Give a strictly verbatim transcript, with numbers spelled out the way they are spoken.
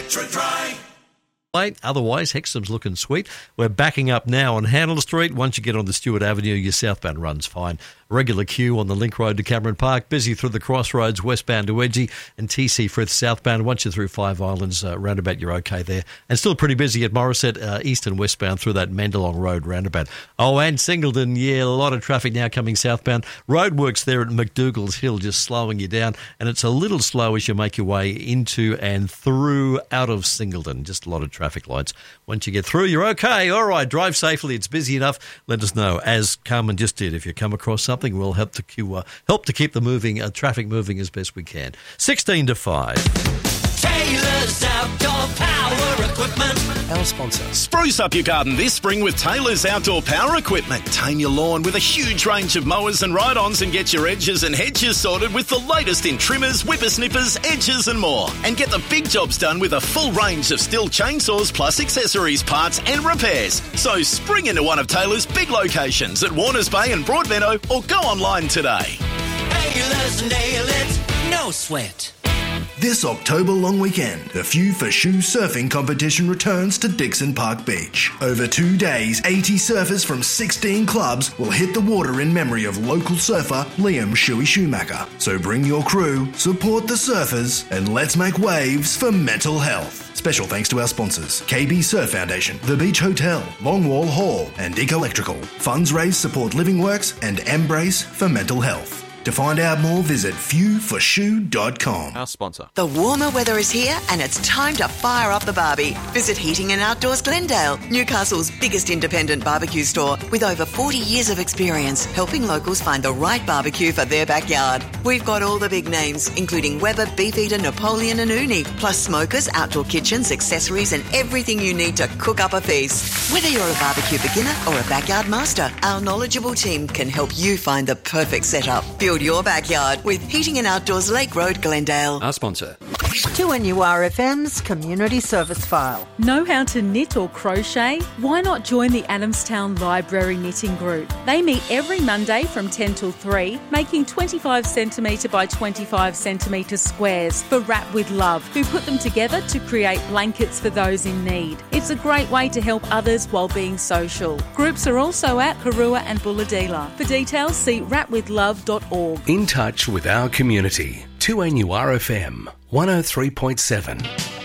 Metro-Dry. Otherwise, Hexham's looking sweet. We're backing up now on Handel Street. Once you get on the Stewart Avenue, your southbound run's fine. Regular queue on the Link Road to Cameron Park. Busy through the crossroads, westbound to Wedgie, and T C Frith southbound. Once you're through Five Islands, uh, roundabout, you're okay there. And still pretty busy at Morisset, uh, east and westbound through that Mendelong Road roundabout. Oh, and Singleton, yeah, a lot of traffic now coming southbound. Roadworks there at McDougall's Hill just slowing you down, and it's a little slow as you make your way into and through out of Singleton. Just a lot of traffic lights. Once you get through, you're okay. All right, drive safely. It's busy enough. Let us know, as Carmen just did. If you come across something, we'll help to queue, uh, help to keep the moving uh, traffic moving as best we can. sixteen to five. Taylor's Outdoor Power Equipment. Our sponsor. Spruce up your garden this spring with Taylor's Outdoor Power Equipment. Tame your lawn with a huge range of mowers and ride-ons and get your edges and hedges sorted with the latest in trimmers, whippersnippers, edges and more. And get the big jobs done with a full range of Stihl chainsaws plus accessories, parts and repairs. So spring into one of Taylor's big locations at Warners Bay and Broadmeadow or go online today. Taylor's nail it, no sweat. This October long weekend, the Few for Shoe surfing competition returns to Dixon Park Beach. Over two days, eighty surfers from sixteen clubs will hit the water in memory of local surfer Liam Shuey Schumacher. So bring your crew, support the surfers, and let's make waves for mental health. Special thanks to our sponsors, K B Surf Foundation, The Beach Hotel, Longwall Hall, and Dick Electrical. Funds raised support Living Works and Embrace for mental health. To find out more, visit few for shoe dot com. Our sponsor. The warmer weather is here and it's time to fire up the barbie. Visit Heating and Outdoors Glendale, Newcastle's biggest independent barbecue store with over forty years of experience helping locals find the right barbecue for their backyard. We've got all the big names, including Weber, Beefeater, Napoleon and Uni, plus smokers, outdoor kitchens, accessories and everything you need to cook up a feast. Whether you're a barbecue beginner or a backyard master, our knowledgeable team can help you find the perfect setup. Build your backyard with Heating and Outdoors Lake Road, Glendale. Our sponsor. two N U R F M's Community Service File. Know how to knit or crochet? Why not join the Adamstown Library Knitting Group? They meet every Monday from ten till three, making twenty-five centimetre by twenty-five centimetre squares for Wrap With Love, who put them together to create blankets for those in need. It's a great way to help others while being social. Groups are also at Karua and Bulladila. For details, see wrap with love dot org. In touch with our community. two N U R F M one oh three point seven.